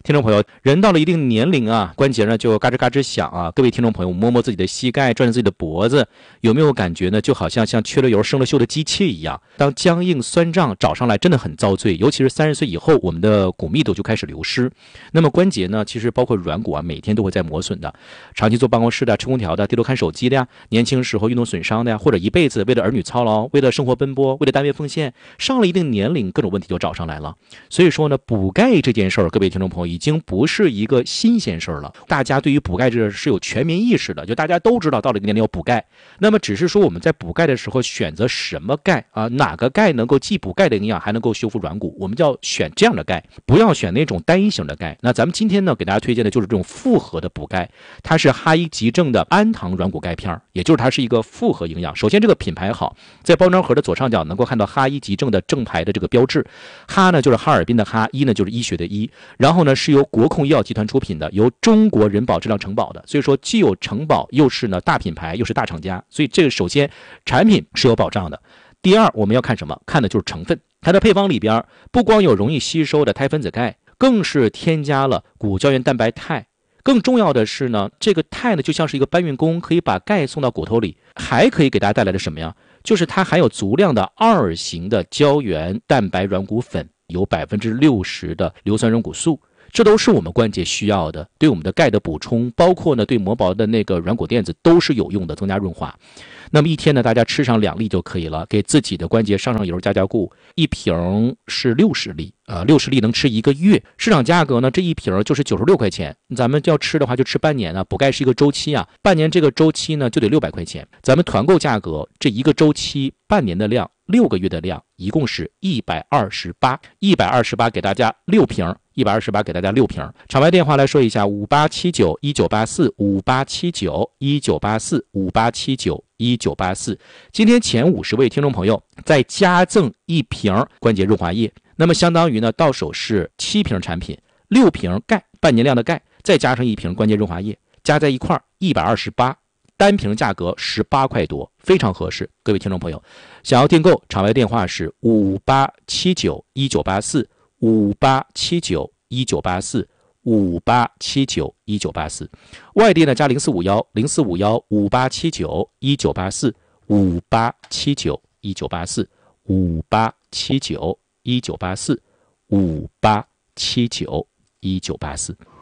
听众朋友，人到了一定年龄啊，关节呢就嘎吱嘎吱响啊。各位听众朋友，摸摸自己的膝盖，转转自己的脖子，有没有感觉呢？就好像缺了油、生了锈的机器一样，当僵硬酸胀找上来，真的很遭罪。尤其是30岁以后，我们的骨密度就开始流失。那么关节呢，其实包括软骨啊，每天都会在磨损的。长期坐办公室的、吃空调的、低头看手机的呀，年轻时候运动损伤的呀，或者一辈子为了儿女操劳、为了生活奔波、为了单位奉献，上了一定年龄，各种问题就找上来了。所以说呢，补钙这件事儿，各位听众朋友已经不是一个新鲜事儿了。大家对于补钙这是有全民意识的，就大家都知道到了一个年龄要补钙。那么只是说我们在补钙的时候选择什么钙啊？哪个钙能够既补钙的营养，还能够修复软骨？我们就要选这样的钙，不要选那种单一型的钙。那咱们今天呢，给大家推荐的就是这种复合的补钙，它是哈伊急正的氨糖软骨钙片，也就是它是一个复合营养。首先这个品牌好，在包装盒的左上角能够看到哈伊急正的正牌的这个标志，哈呢就是哈尔滨的哈，医呢就是医学的医，然后呢是由国控医药集团出品的，由中国人保质量承保的，所以说既有承保，又是呢大品牌，又是大厂家，所以这个首先产品是有保障的。第二，我们要看什么？看的就是成分。它的配方里边不光有容易吸收的肽分子钙，更是添加了骨胶原蛋白肽。更重要的是呢，这个肽呢就像是一个搬运工，可以把钙送到骨头里，还可以给大家带来的什么呀？就是它含有足量的2型的胶原蛋白软骨粉，有60%的硫酸软骨素，这都是我们关节需要的，对我们的钙的补充，包括呢对磨薄的那个软骨垫子都是有用的，增加润滑。那么一天呢，大家吃上2粒就可以了，给自己的关节上油加固。一瓶是60粒，60粒能吃1个月。市场价格呢，这一瓶就是96块钱。咱们要吃的话就吃半年啊，补钙是一个周期啊，半年这个周期呢就得600块钱。咱们团购价格这一个周期半年的量，6个月的量，一共是128，128给大家6瓶。128给大家6瓶。场外电话来说一下，5879-1984-5879-1984-5879-1984。今天前50位听众朋友再加赠1瓶关节润滑液，那么相当于呢到手是7瓶产品，6瓶钙，半年量的钙，再加上1瓶关节润滑液，加在一块128，单瓶价格18块多，非常合适。各位听众朋友，想要订购，场外电话是5879-1984，5879-1984，5879-1984。外地呢加0451-5879-1984，5879-1984，5879-1984，5879-1984。